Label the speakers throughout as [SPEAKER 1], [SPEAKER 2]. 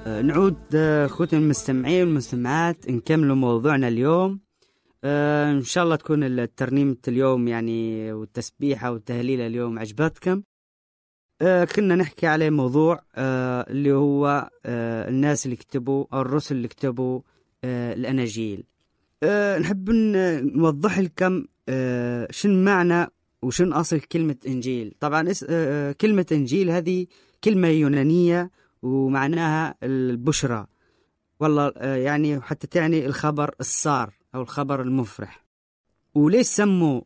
[SPEAKER 1] نعود أخوتي المستمعين والمستمعات نكمل موضوعنا اليوم. إن شاء الله تكون الترنيمة اليوم يعني والتسبيحة والتهليل اليوم عجبتكم. كنا نحكي على موضوع اللي هو الناس اللي كتبوا أو الرسل اللي كتبوا الأناجيل. نحب نوضح لكم شن معنى وشن أصل كلمة إنجيل. طبعا كلمة إنجيل هذه كلمة يونانية ومعناها البشرى، والله يعني حتى تعني الخبر السار أو الخبر المفرح. وليش سموا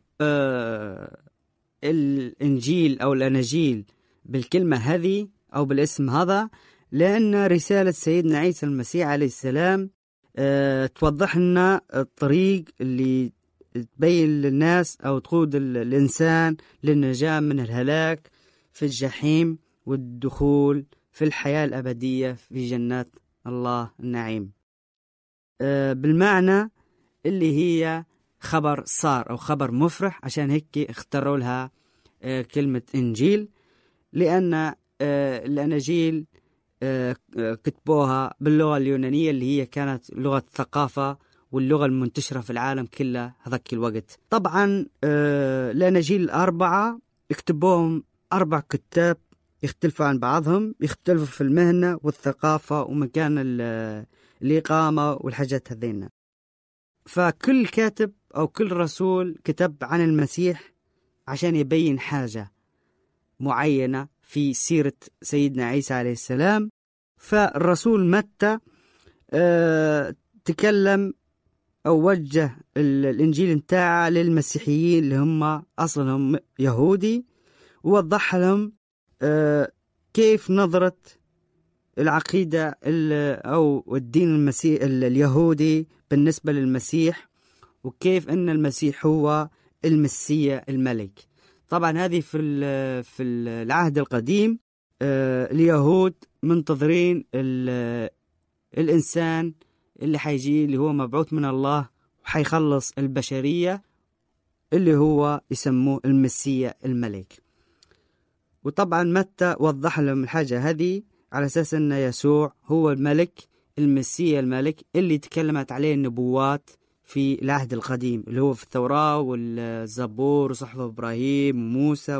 [SPEAKER 1] الإنجيل أو الأناجيل بالكلمة هذه أو بالاسم هذا؟ لأن رسالة سيدنا عيسى المسيح عليه السلام توضح لنا الطريق اللي تبين للناس أو تقود الإنسان للنجاة من الهلاك في الجحيم والدخول في الحياة الأبدية في جنات الله النعيم. بالمعنى اللي هي خبر صار أو خبر مفرح، عشان هيك اختاروا لها كلمة إنجيل، لأن الأناجيل كتبوها باللغة اليونانية اللي هي كانت لغة الثقافة واللغة المنتشرة في العالم كله هذاك الوقت. طبعا الأناجيل الأربعة يكتبوهم 4 كتاب يختلفوا عن بعضهم، يختلفوا في المهنة والثقافة ومكان الإقامة والحاجات هذين. فكل كاتب أو كل رسول كتب عن المسيح عشان يبين حاجة معينة في سيرة سيدنا عيسى عليه السلام. فالرسول متى تكلم أو وجه الإنجيل متاعه للمسيحيين اللي هم أصلهم يهودي، ووضح لهم كيف نظرت العقيدة أو الدين المسيح اليهودي بالنسبة للمسيح، وكيف أن المسيح هو المسيا الملك. طبعا هذه في العهد القديم اليهود منتظرين الإنسان اللي حيجي اللي هو مبعوث من الله وحيخلص البشرية، اللي هو يسموه المسيا الملك. وطبعا متى وضح لهم الحاجة هذه على أساس أن يسوع هو الملك المسيا الملك اللي تكلمت عليه النبوات في العهد القديم، اللي هو في التوراة والزبور وصحف إبراهيم وموسى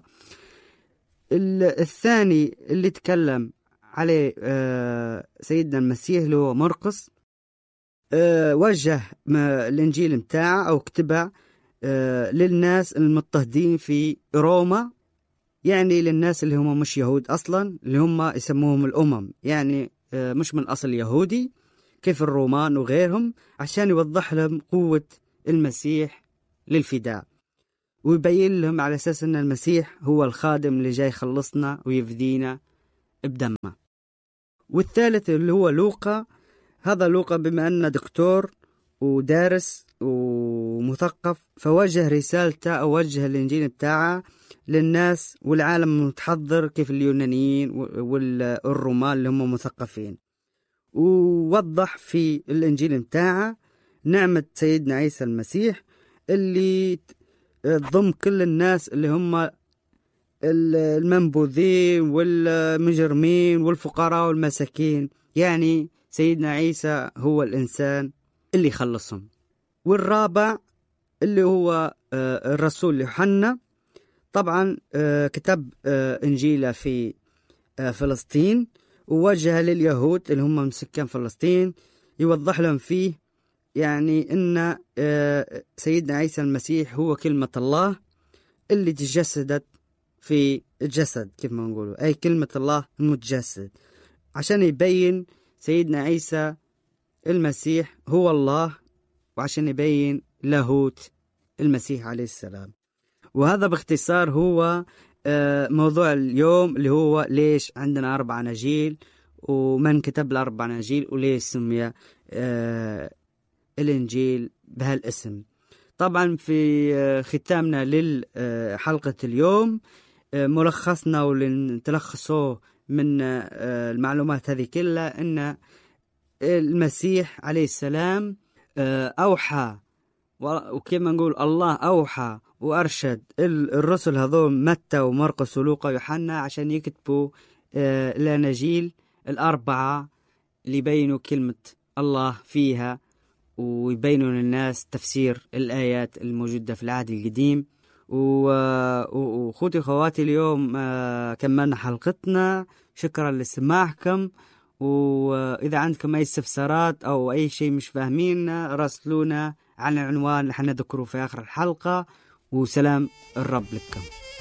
[SPEAKER 1] الثاني اللي تكلم عليه سيدنا المسيح اللي هو مرقس، وجه الإنجيل متاعه أو كتبه للناس المضطهدين في روما، يعني للناس اللي هم مش يهود أصلا، اللي هم يسموهم الأمم، يعني مش من أصل يهودي كيف الرومان وغيرهم، عشان يوضح لهم قوة المسيح للفداء، ويبين لهم على أساس أن المسيح هو الخادم اللي جاي يخلصنا ويفدينا بدمه. والثالث اللي هو لوقا، هذا لوقا بما أنه دكتور ودارس ومثقف، فوجه رسالته أو وجه الإنجيل بتاعه للناس والعالم المتحضر كيف اليونانيين والرومان اللي هم مثقفين. ووضح في الإنجيل بتاعه نعمة سيدنا عيسى المسيح اللي تضم كل الناس اللي هم المنبوذين والمجرمين والفقراء والمساكين، يعني سيدنا عيسى هو الإنسان اللي يخلصهم. والرابع اللي هو الرسول يوحنا، طبعا كتب إنجيله في فلسطين ووجه لليهود اللي هم من سكان فلسطين، يوضح لهم فيه يعني إن سيدنا عيسى المسيح هو كلمة الله اللي تجسدت في الجسد، كيف ما نقوله أي كلمة الله المتجسد، عشان يبين سيدنا عيسى المسيح هو الله، وعشان يبين لاهوت المسيح عليه السلام. وهذا باختصار هو موضوع اليوم، اللي هو ليش عندنا 4 أناجيل ومن كتب ال4 أناجيل وليش سمي الإنجيل بهالاسم. طبعا في ختامنا للحلقة اليوم ملخصنا ولنتلخصه من المعلومات هذه كلها أن المسيح عليه السلام أوحى، وكما نقول الله أوحى وأرشد الرسل هذول متى ومرقس ولوقا ويوحنا عشان يكتبوا الأناجيل ال4 اللي يبينوا كلمة الله فيها ويبينوا للناس تفسير الآيات الموجودة في العهد القديم. وخوتي خواتي اليوم كملنا حلقتنا. شكرا لسماعكم، وإذا عندكم أي استفسارات أو أي شيء مش فاهمين راسلونا على العنوان اللي حنذكره في آخر الحلقة. وسلام الرب لكم.